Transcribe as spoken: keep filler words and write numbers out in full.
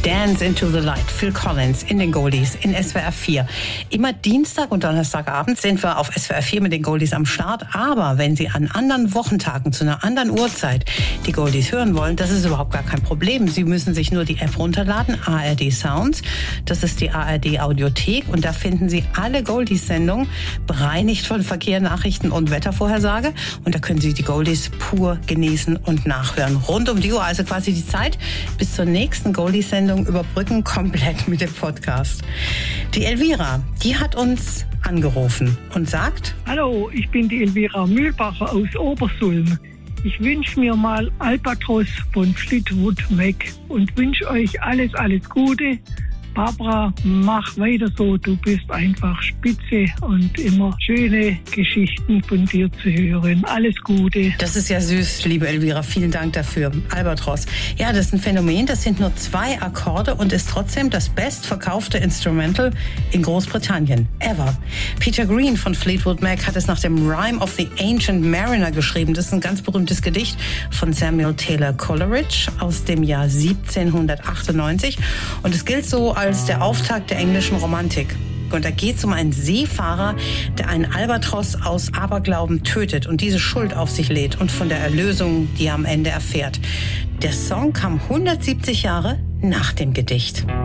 Dance into the Light, Phil Collins in den Goldies in S W R vier. Immer Dienstag und Donnerstagabend sind wir auf S W R vier mit den Goldies am Start. Aber wenn Sie an anderen Wochentagen zu einer anderen Uhrzeit die Goldies hören wollen, das ist überhaupt gar kein Problem. Sie müssen sich nur die App runterladen, A R D Sounds. Das ist die A R D Audiothek und da finden Sie alle Goldies-Sendungen, bereinigt von Verkehr, Nachrichten und Wettervorhersage. Und da können Sie die Goldies pur genießen und nachhören. Rund um die Uhr, also quasi die Zeit bis zur nächsten Goldies-Sendung überbrücken, komplett mit dem Podcast. Die Elvira, die hat uns angerufen und sagt: Hallo, ich bin die Elvira Mühlbacher aus Obersulm. Ich wünsche mir mal Albatros von Fleetwood Mac und wünsche euch alles, alles Gute. Barbara, mach weiter so, du bist einfach spitze und immer schöne Geschichten von dir zu hören. Alles Gute. Das ist ja süß, liebe Elvira, vielen Dank dafür. Albatros. Ja, das ist ein Phänomen, das sind nur zwei Akkorde und ist trotzdem das bestverkaufte Instrumental in Großbritannien. Ever. Peter Green von Fleetwood Mac hat es nach dem Rime of the Ancient Mariner geschrieben. Das ist ein ganz berühmtes Gedicht von Samuel Taylor Coleridge aus dem Jahr siebzehnhundertachtundneunzig und es gilt so als der Auftakt der englischen Romantik. Und da geht es um einen Seefahrer, der einen Albatros aus Aberglauben tötet und diese Schuld auf sich lädt und von der Erlösung, die er am Ende erfährt. Der Song kam hundertsiebzig Jahre nach dem Gedicht.